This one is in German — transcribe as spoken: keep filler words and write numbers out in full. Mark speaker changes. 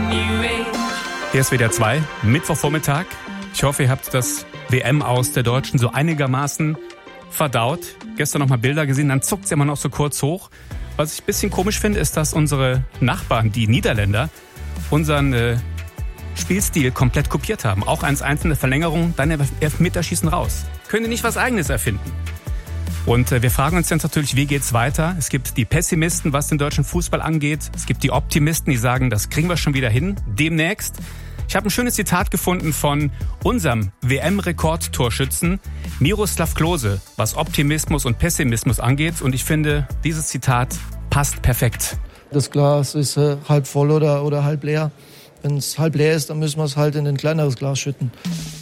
Speaker 1: Hier ist W D R zwei, Mittwochvormittag. Ich hoffe, ihr habt das W M aus der Deutschen so einigermaßen verdaut. Gestern noch mal Bilder gesehen, dann zuckt es immer noch so kurz hoch. Was ich ein bisschen komisch finde, ist, dass unsere Nachbarn, die Niederländer, unseren äh, Spielstil komplett kopiert haben. Auch eins eins in der Verlängerung, dann Elfmeterschießen raus. Können die nicht was Eigenes erfinden? Und äh, wir fragen uns jetzt natürlich, wie geht's weiter? Es gibt die Pessimisten, was den deutschen Fußball angeht. Es gibt die Optimisten, die sagen, das kriegen wir schon wieder hin, demnächst. Ich habe ein schönes Zitat gefunden von unserem W M-Rekordtorschützen Miroslav Klose, was Optimismus und Pessimismus angeht. Und ich finde, dieses Zitat passt perfekt.
Speaker 2: Das Glas ist äh, halb voll oder, oder halb leer. Wenn es halb leer ist, dann müssen wir es halt in ein kleineres Glas schütten.